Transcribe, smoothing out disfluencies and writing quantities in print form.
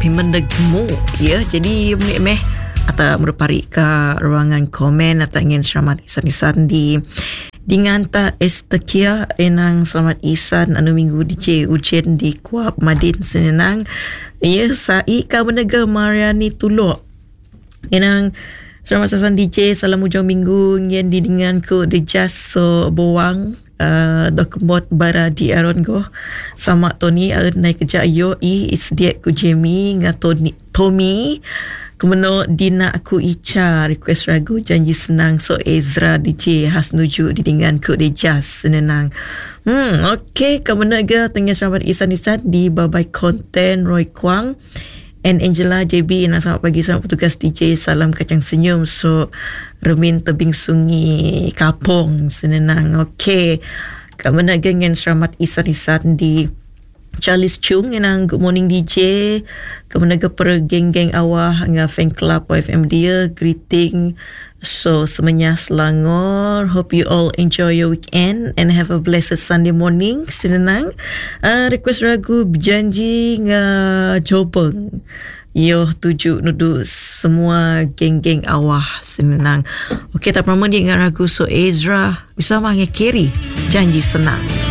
pimendegmu ya. Jadi meh atau merupari ke ruangan komen atau ingin selamat isan-isan dengan ta estekia enang selamat isan anu minggu DJ ujian di Kuab Madin senang ya sai ka menega Mariani Tulok enang selamat sasan DJ salam hujung minggu yang dengan ku The Just So Boang dokbot bara di aron go sama Tony naik kerja yo is dia ku Jamie ngato Tommy Kemudian Dina aku Ica request ragu janji senang so Ezra DJ has nuju di dengan ku de jazz senang. Okay, kemudian ke tengah selamat isan-isan di babai konten Roy Kwang and Angela JB nak selamat pagi selamat petugas DJ salam kacang senyum so Remin tebing sungi Kapong senang. Okay, kemudian dengan selamat isan-isan di Charles Chung yang good morning DJ kemudian per geng-geng awah dengan fan club YFM dia greeting so semuanya Selangor hope you all enjoy your weekend and have a blessed Sunday morning senang request ragu berjanji jopeng yo tuju nudu semua geng-geng awah senang. Okay tak pernah dia dengan ragu so Ezra bisa manggil Kerry janji senang.